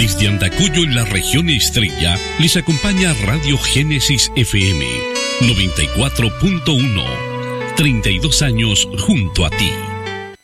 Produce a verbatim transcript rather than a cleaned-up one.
Desde Andacollo, en la región Estrella, les acompaña Radio Génesis F M noventa y cuatro punto uno. treinta y dos años junto a ti.